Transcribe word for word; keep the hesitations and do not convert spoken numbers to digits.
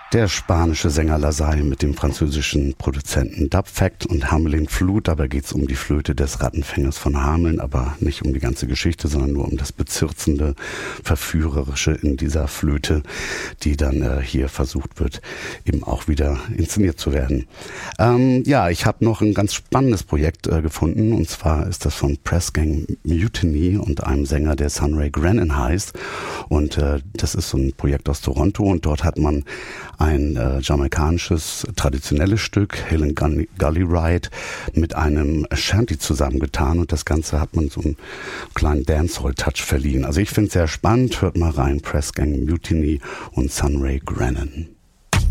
Der spanische Sänger Lasalle mit dem französischen Produzenten Dubfact und Hamelin Flute. Dabei geht es um die Flöte des Rattenfängers von Hameln, aber nicht um die ganze Geschichte, sondern nur um das Bezirzende, Verführerische in dieser Flöte, die dann äh, hier versucht wird, eben auch wieder inszeniert zu werden. Ähm, ja, ich habe noch ein ganz spannendes Projekt äh, gefunden, und zwar ist das von Press Gang Mutiny und einem Sänger, der Sunray Grennan heißt. Und äh, das ist so ein Projekt aus Toronto, und dort hat man ein äh, jamaikanisches traditionelles Stück, Helen Gully, Gully Ride, mit einem Shanty zusammengetan, und das Ganze hat man so einen kleinen Dancehall-Touch verliehen. Also ich finde es sehr spannend, hört mal rein, Press Gang Mutiny und Sunray Grennan.